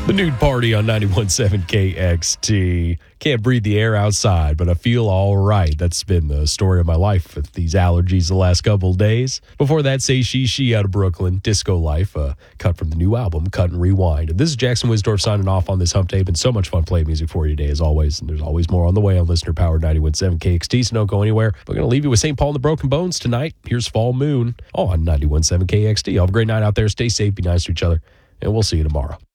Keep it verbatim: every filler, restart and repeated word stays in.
The nude party on ninety-one point seven K X T. Can't breathe the air outside, but I feel all right. That's been the story of my life with these allergies the last couple of days. Before that, Say She She out of Brooklyn, Disco Life, uh, cut from the new album, Cut and Rewind. This is Jackson Wisdorf signing off on this hump day. Been so much fun playing music for you today, as always. And there's always more on the way on Listener Powered ninety-one point seven K X T, so don't go anywhere. We're going to leave you with Saint Paul and the Broken Bones tonight. Here's Fall Moon on ninety-one point seven K X T. Have a great night out there. Stay safe, be nice to each other, and we'll see you tomorrow.